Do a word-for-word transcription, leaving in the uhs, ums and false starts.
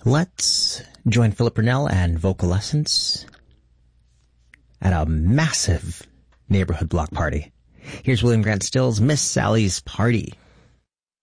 Let's join Philip Burnell and Vocal Essence at a massive neighborhood block party. Here's William Grant Stills' Miss Sally's Party.